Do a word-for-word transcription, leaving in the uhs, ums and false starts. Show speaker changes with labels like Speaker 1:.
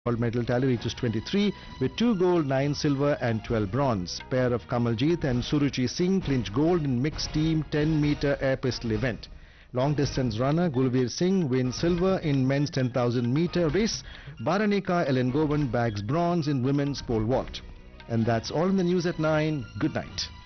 Speaker 1: Gold medal tally reaches twenty-three with two gold, nine silver and twelve bronze. Pair of Kamaljeet and Suruchi Singh clinch gold in mixed team ten meter air pistol event. Long distance runner Gulveer Singh wins silver in men's ten thousand meter race. Baranika Elangovan bags bronze in women's pole vault. And that's all in the news at nine. Good night.